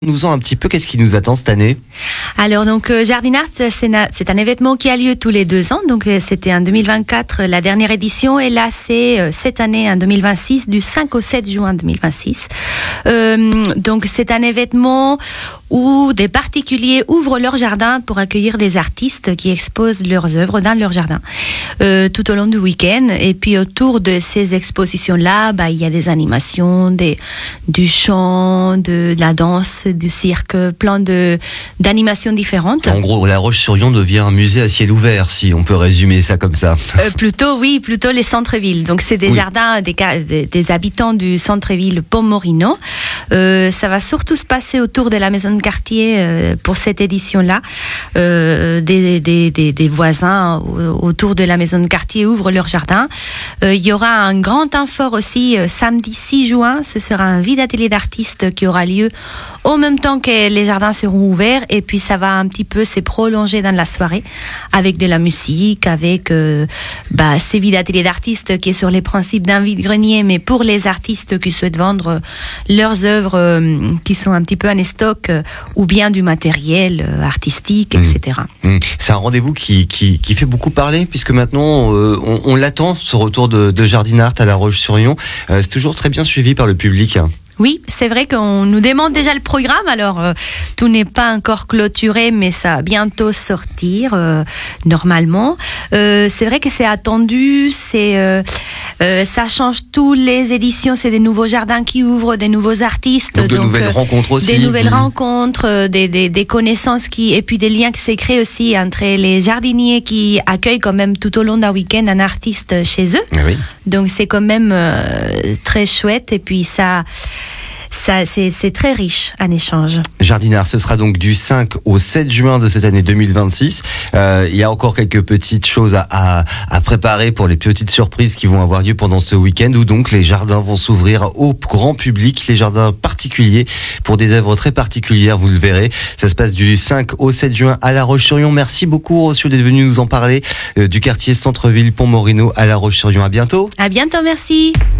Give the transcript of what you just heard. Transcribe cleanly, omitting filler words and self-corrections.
Nous-en un petit peu, qu'est-ce qui nous attend cette année? Alors donc Jardin Art, c'est un événement qui a lieu tous les 2 ans. Donc c'était en 2024 la dernière édition et là c'est cette année en 2026 du 5 au 7 juin 2026. Donc c'est un événement où des particuliers ouvrent leur jardin pour accueillir des artistes qui exposent leurs œuvres dans leur jardin tout au long du week-end. Et puis autour de ces expositions-là, il y a des animations, du chant, de la danse, du cirque, plein d'animations différentes. En gros, La Roche-sur-Yon devient un musée à ciel ouvert, si on peut résumer ça comme ça. Plutôt les centres-villes. Donc c'est des jardins des habitants du centre-ville Pont-Morino. Ça va surtout se passer autour de la maison de quartier pour cette édition-là. Des voisins autour de la maison de quartier ouvrent leur jardin. Il y aura un grand temps fort aussi samedi 6 juin. Ce sera un vide atelier d'artistes qui aura lieu au même temps que les jardins seront ouverts. Et puis ça va un petit peu se prolonger dans la soirée avec de la musique, avec ces vides ateliers d'artistes qui est sur les principes d'un vide-grenier, mais pour les artistes qui souhaitent vendre leurs œuvres qui sont un petit peu en stock ou bien du matériel artistique, etc. C'est un rendez-vous qui fait beaucoup parler puisque maintenant on l'attend, ce retour de Jardin Art à La Roche-sur-Yon. C'est toujours très bien suivi par le public. Oui, c'est vrai qu'on nous demande déjà le programme. Alors, tout n'est pas encore clôturé, mais ça va bientôt sortir, normalement. C'est vrai que c'est attendu, ça change toutes les éditions. C'est des nouveaux jardins qui ouvrent, des nouveaux artistes. Donc de nouvelles rencontres aussi. Des nouvelles rencontres, des connaissances et puis des liens qui se créent aussi entre les jardiniers qui accueillent quand même tout au long d'un week-end un artiste chez eux. Oui. Donc c'est quand même très chouette et puis ça c'est très riche en échange. Jardin Art, ce sera donc du 5 au 7 juin de cette année 2026. Il y a encore quelques petites choses à préparer pour les petites surprises qui vont avoir lieu pendant ce week-end où donc les jardins vont s'ouvrir au grand public, les jardins particuliers pour des œuvres très particulières, vous le verrez. Ça se passe du 5 au 7 juin à La Roche-sur-Yon. Merci beaucoup Rossio d'être venu nous en parler du quartier Centre-Ville Pont-Morino à La Roche-sur-Yon. À bientôt. À bientôt, merci.